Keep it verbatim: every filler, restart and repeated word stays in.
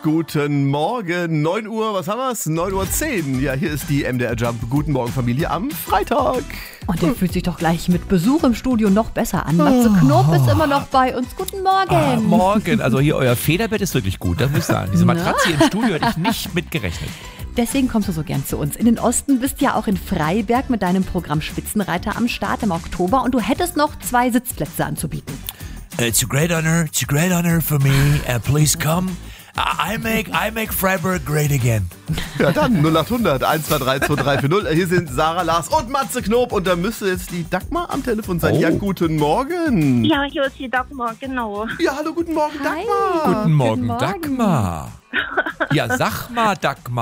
Guten Morgen, neun Uhr, was haben wir's? neun Uhr zehn. Ja, hier ist die M D R Jump. Guten Morgen, Familie, am Freitag. Und der fühlt sich doch gleich mit Besuch im Studio noch besser an. Matze Knob ist immer noch bei uns. Guten Morgen. Ah, morgen. Also hier, euer Federbett ist wirklich gut, das muss ich sagen. Diese Matratze hier im Studio hätte ich nicht mit gerechnet. Deswegen kommst du so gern zu uns. In den Osten bist ja auch in Freiberg mit deinem Programm Spitzenreiter am Start im Oktober. Und du hättest noch zwei Sitzplätze anzubieten. It's a great honor. It's a great honor for me. Uh, please come. I make, I make Freiburg great again. Ja, dann null acht hundert eins zwei drei zwei drei vier null. Hier sind Sarah, Lars und Matze Knob. Und da müsste jetzt die Dagmar am Telefon sein. Oh. Ja, guten Morgen. Ja, hier ist die Dagmar, genau. Ja, hallo, guten Morgen, Hi. Dagmar. Guten Morgen, Guten Morgen. Dagmar. Ja, sag mal, Dagmar.